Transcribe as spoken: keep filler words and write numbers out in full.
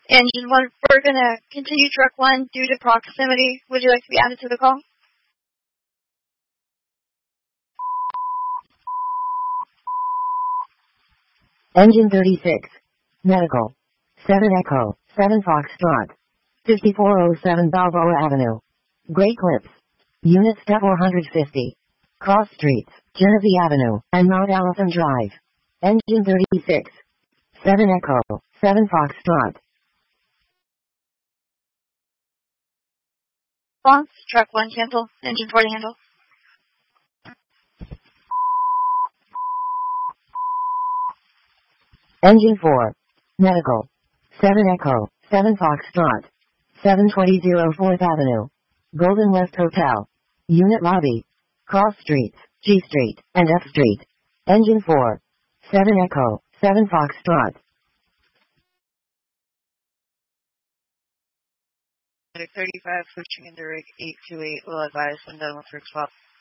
Engine one, we're going to continue truck one due to proximity. Would you like to be added to the call? Engine thirty-six. Medical. seven Echo, seven Foxtrot. fifty-four oh seven Balboa Avenue. Great Clips. Unit Step four hundred fifty. Cross Streets, Genesee Avenue, and Mount Allison Drive. Engine thirty-six. seven Echo, seven Foxtrot. Response, truck one cancel, engine forty handle. Engine four. Medical. seven Echo, seven Foxtrot. seven twenty fourth Avenue. Golden West Hotel. Unit Lobby. Cross Streets, G Street, and F Street. Engine four. seven Echo, seven Foxtrot. thirty-five, switching into rig eight two eight, will advise when done with rig swap.